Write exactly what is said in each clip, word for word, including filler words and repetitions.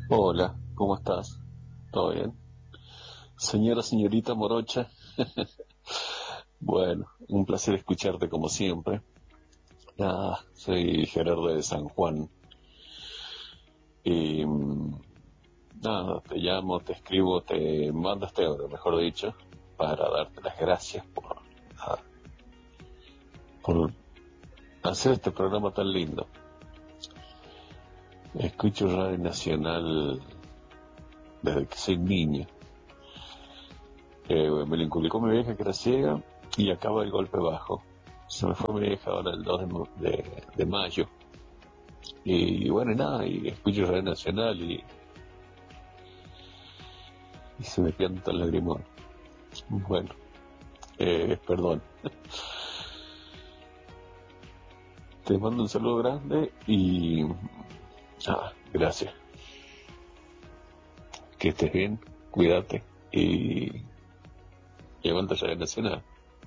Hola, ¿cómo estás? ¿Todo bien? Señora, señorita Morocha. Bueno, un placer escucharte como siempre. Nada, soy Gerardo de San Juan. Y mm, nada, te llamo, te escribo, te mando este audio, mejor dicho, para darte las gracias por, ah, por hacer este programa tan lindo. Escucho Radio Nacional desde que soy niño. Eh, me lo inculcó mi vieja que era ciega y acaba el golpe bajo. Se me fue mi vieja ahora el dos de, mo- de, de mayo. Y bueno, y nada, y escucho Radio Nacional y, y se me pianta el lagrimón. Bueno, eh, perdón. Te mando un saludo grande y... Ah, gracias. Que estés bien, cuídate y... Y aguanta Radio Nacional.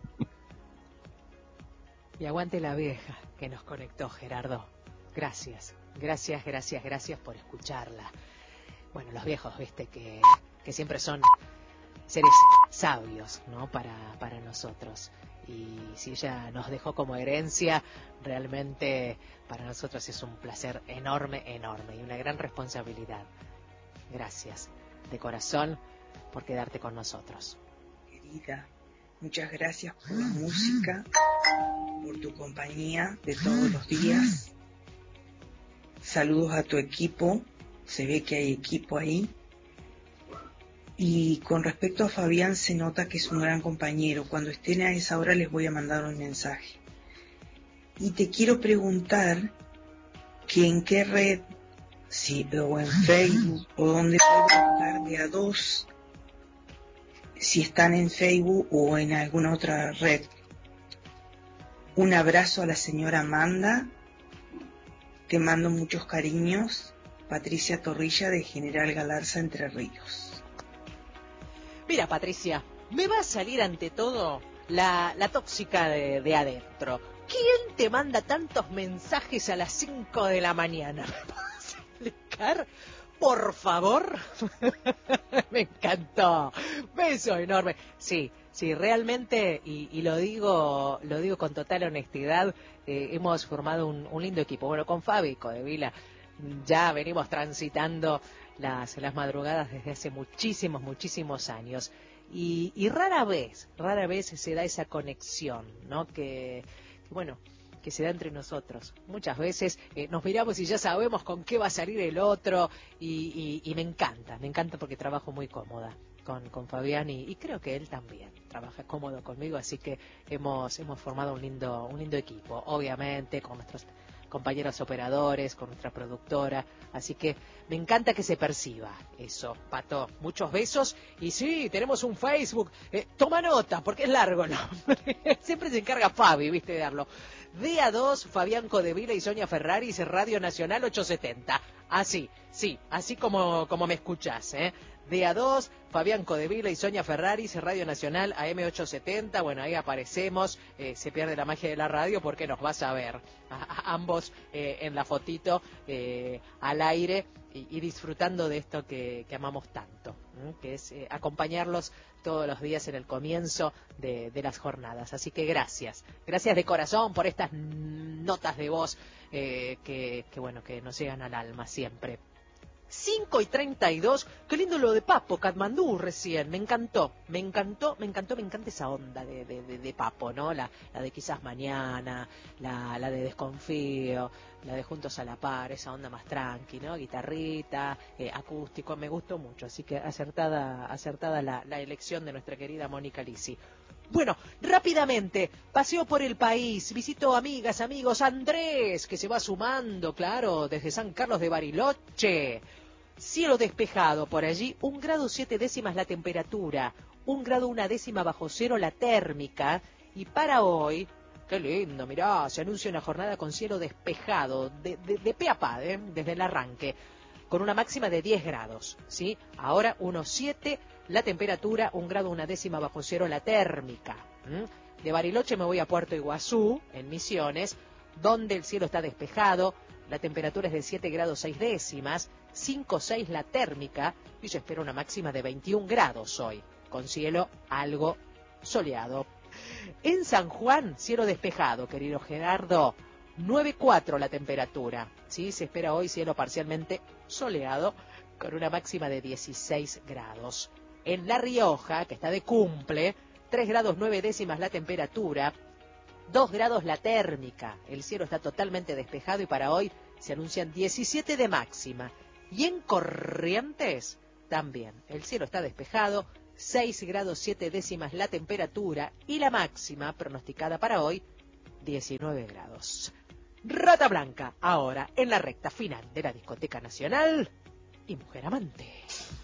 Y aguante la vieja que nos conectó, Gerardo. Gracias, gracias, gracias, gracias por escucharla. Bueno, los viejos, viste, que, que siempre son seres sabios, ¿no? Para, para nosotros. Y si ella nos dejó como herencia, realmente para nosotros es un placer enorme, enorme y una gran responsabilidad. Gracias, de corazón, por quedarte con nosotros. Querida, muchas gracias por la música, por tu compañía de todos los días. Saludos a tu equipo, se ve que hay equipo ahí. Y con respecto a Fabián, se nota que es un gran compañero. Cuando estén a esa hora les voy a mandar un mensaje. Y te quiero preguntar que en qué red, si, o en Facebook, o donde puedo buscar de a dos, si están en Facebook o en alguna otra red. Un abrazo a la señora Amanda. Te mando muchos cariños. Patricia Torrilla, de General Galarza, Entre Ríos. Mira, Patricia, me va a salir ante todo la, la tóxica de, de adentro. ¿Quién te manda tantos mensajes a las cinco de la mañana? ¿Me puedes explicar? Por favor. Me encantó. Beso enorme. Sí, sí, realmente, y, y lo digo, lo digo con total honestidad, eh, hemos formado un, un lindo equipo. Bueno, con Fabi Codevila ya venimos transitando las, las madrugadas desde hace muchísimos, muchísimos años. Y, y rara vez, rara vez se da esa conexión, ¿no? Que, que bueno, que se da entre nosotros. Muchas veces eh, nos miramos y ya sabemos con qué va a salir el otro y, y, y me encanta, me encanta porque trabajo muy cómoda con, con Fabián y, y creo que él también trabaja cómodo conmigo, así que hemos, hemos formado un lindo, un lindo equipo, obviamente con nuestros compañeros operadores, con nuestra productora, así que me encanta que se perciba eso, Pato. Muchos besos y sí, tenemos un Facebook, eh, toma nota porque es largo el nombre, siempre se encarga Fabi, viste, de darlo. D A dos, Fabián Codevila y Sonia Ferraris, Radio Nacional ochocientos setenta. Así, sí, así como, como me escuchás, ¿eh? D A dos, Fabián Codevila y Sonia Ferraris, Radio Nacional A M ochocientos setenta. Bueno, ahí aparecemos, eh, se pierde la magia de la radio porque nos vas a ver a, a ambos eh, en la fotito, eh, al aire y, y disfrutando de esto que, que amamos tanto, ¿eh? Que es eh, acompañarlos todos los días en el comienzo de, de las jornadas. Así que gracias, gracias de corazón por estas notas de voz eh, que, que bueno, que nos llegan al alma siempre. cinco y treinta y dos, qué lindo lo de Papo, Katmandú recién, me encantó, me encantó, me encantó, me encanta esa onda de, de, de, de Papo, ¿no? La, la de quizás mañana, la, la de desconfío, la de juntos a la par, esa onda más tranqui, ¿no? Guitarrita, eh, acústico, me gustó mucho, así que acertada, acertada la, la elección de nuestra querida Mónica Lisi. Bueno, rápidamente, paseo por el país, visito amigas, amigos, Andrés, que se va sumando, claro, desde San Carlos de Bariloche. Cielo despejado por allí, un grado siete décimas la temperatura, un grado una décima bajo cero la térmica, y para hoy, qué lindo, mirá, se anuncia una jornada con cielo despejado, de, de, de pe a pa, ¿eh? Desde el arranque, con una máxima de diez grados, ¿sí? Ahora uno siete la temperatura, un grado una décima bajo cero la térmica. ¿Mm? De Bariloche me voy a Puerto Iguazú, en Misiones, donde el cielo está despejado, la temperatura es de siete grados seis décimas, cinco seis la térmica, y se espera una máxima de veintiún grados hoy, con cielo algo soleado. En San Juan, cielo despejado, querido Gerardo, nueve cuatro la temperatura, ¿sí? Se espera hoy cielo parcialmente soleado, con una máxima de dieciséis grados. En La Rioja, que está de cumple, tres grados nueve décimas la temperatura, dos grados la térmica, el cielo está totalmente despejado y para hoy se anuncian diecisiete de máxima. Y en Corrientes también, el cielo está despejado, seis grados siete décimas la temperatura y la máxima pronosticada para hoy, diecinueve grados. Rata Blanca, ahora en la recta final de la Discoteca Nacional y Mujer Amante.